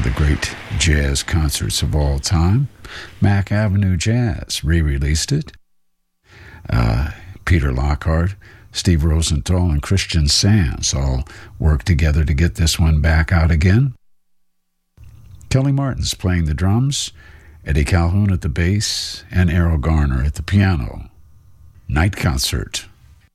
the great jazz concerts of all time. Mack Avenue Jazz re-released it. Peter Lockhart, Steve Rosenthal, and Christian Sands all worked together to get this one back out again. Kelly Martin's playing the drums, Eddie Calhoun at the bass, and Errol Garner at the piano. Night Concert.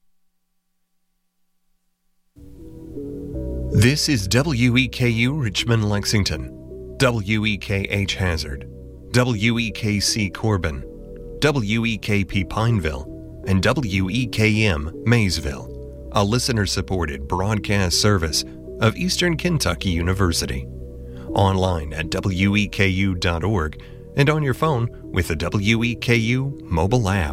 This is WEKU Richmond, Lexington, WEKH Hazard, WEKC Corbin, WEKP Pineville, and WEKM Maysville, a listener-supported broadcast service of Eastern Kentucky University. Online at weku.org and on your phone with the WEKU mobile app.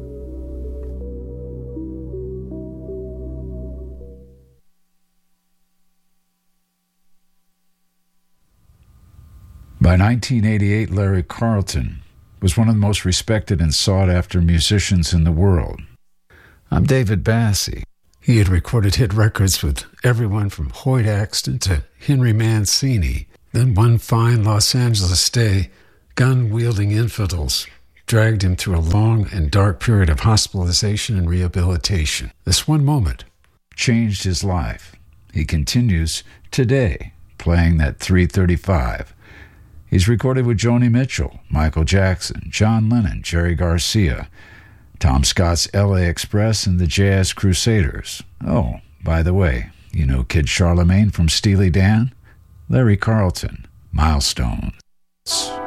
By 1988, Larry Carlton was one of the most respected and sought-after musicians in the world. I'm David Bassie. He had recorded hit records with everyone from Hoyt Axton to Henry Mancini. Then one fine Los Angeles day, gun-wielding infidels dragged him through a long and dark period of hospitalization and rehabilitation. This one moment changed his life. He continues today playing that 335. He's recorded with Joni Mitchell, Michael Jackson, John Lennon, Jerry Garcia, Tom Scott's L.A. Express, and the Jazz Crusaders. Oh, by the way, you know Kid Charlemagne from Steely Dan? Larry Carlton, Milestones.